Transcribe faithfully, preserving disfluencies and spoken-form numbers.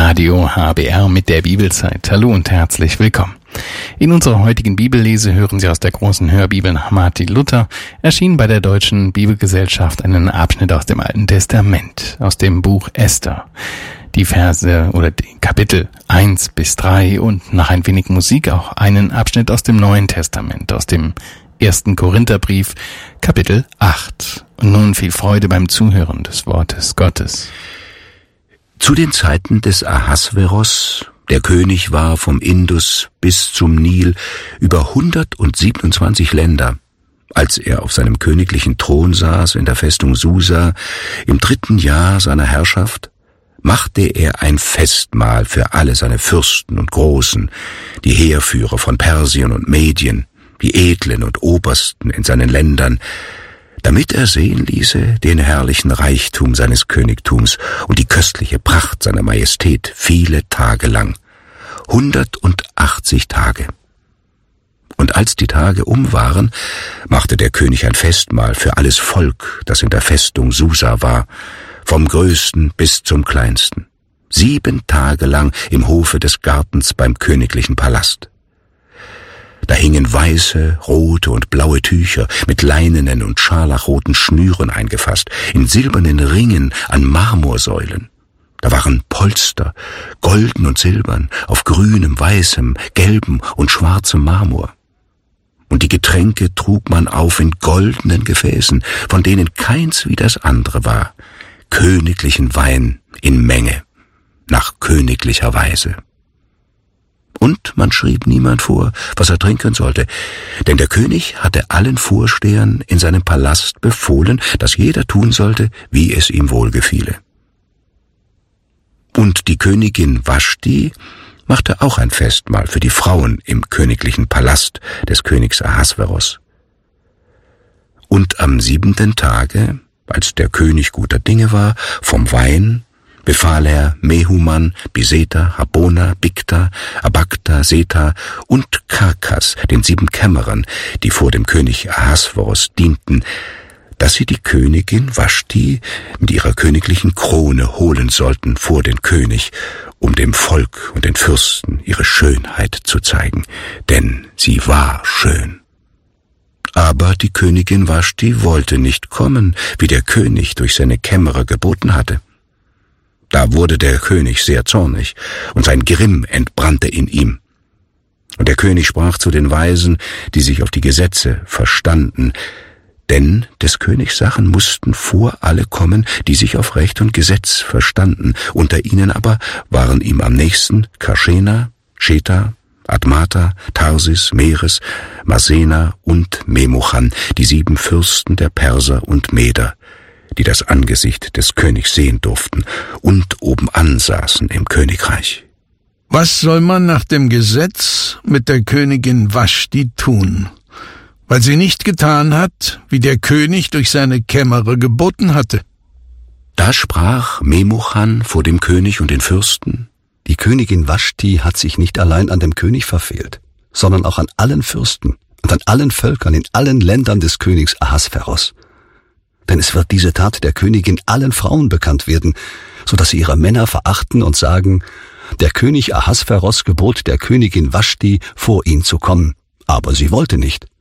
Radio H B R mit der Bibelzeit. Hallo und herzlich willkommen. In unserer heutigen Bibellese hören Sie aus der großen Hörbibel nach Martin Luther, erschienen bei der Deutschen Bibelgesellschaft, einen Abschnitt aus dem Alten Testament, aus dem Buch Esther. Die Verse oder die Kapitel eins bis drei und nach ein wenig Musik auch einen Abschnitt aus dem Neuen Testament, aus dem ersten Korintherbrief, Kapitel acht. Und nun viel Freude beim Zuhören des Wortes Gottes. Zu den Zeiten des Ahasveros, der König war vom Indus bis zum Nil über hundertsiebenundzwanzig Länder, als er auf seinem königlichen Thron saß in der Festung Susa im dritten Jahr seiner Herrschaft, machte er ein Festmahl für alle seine Fürsten und Großen, die Heerführer von Persien und Medien, die Edlen und Obersten in seinen Ländern, damit er sehen ließe den herrlichen Reichtum seines Königtums und die köstliche Pracht seiner Majestät viele Tage lang, hundertachtzig Tage. Und als die Tage um waren, machte der König ein Festmahl für alles Volk, das in der Festung Susa war, vom Größten bis zum Kleinsten, sieben Tage lang im Hofe des Gartens beim königlichen Palast. Da hingen weiße, rote und blaue Tücher mit leinenen und scharlachroten Schnüren eingefasst, in silbernen Ringen an Marmorsäulen. Da waren Polster, golden und silbern, auf grünem, weißem, gelbem und schwarzem Marmor. Und die Getränke trug man auf in goldenen Gefäßen, von denen keins wie das andere war, königlichen Wein in Menge, nach königlicher Weise. Und man schrieb niemand vor, was er trinken sollte, denn der König hatte allen Vorstehern in seinem Palast befohlen, dass jeder tun sollte, wie es ihm wohlgefiele. Und die Königin Vaschti machte auch ein Festmahl für die Frauen im königlichen Palast des Königs Ahasveros. Und am siebenten Tage, als der König guter Dinge war, vom Wein, befahl er Mehuman, Biseta, Habona, Bigta, Abagta, Seta und Karkas, den sieben Kämmerern, die vor dem König Ahasveros dienten, dass sie die Königin Vaschti mit ihrer königlichen Krone holen sollten vor den König, um dem Volk und den Fürsten ihre Schönheit zu zeigen, denn sie war schön. Aber die Königin Vaschti wollte nicht kommen, wie der König durch seine Kämmerer geboten hatte. Da wurde der König sehr zornig, und sein Grimm entbrannte in ihm. Und der König sprach zu den Weisen, die sich auf die Gesetze verstanden, denn des Königs Sachen mussten vor alle kommen, die sich auf Recht und Gesetz verstanden. Unter ihnen aber waren ihm am nächsten Karschena, Sheta, Admata, Tarsis, Meres, Marsena und Memuchan, die sieben Fürsten der Perser und Meder, die das Angesicht des Königs sehen durften und obenan saßen im Königreich. Was soll man nach dem Gesetz mit der Königin Vaschti tun, weil sie nicht getan hat, wie der König durch seine Kämmerer geboten hatte? Da sprach Memuchan vor dem König und den Fürsten: Die Königin Vaschti hat sich nicht allein an dem König verfehlt, sondern auch an allen Fürsten und an allen Völkern in allen Ländern des Königs Ahasveros. Denn es wird diese Tat der Königin allen Frauen bekannt werden, so dass sie ihre Männer verachten und sagen: Der König Ahasveros gebot der Königin Vaschti, vor ihn zu kommen, aber sie wollte nicht.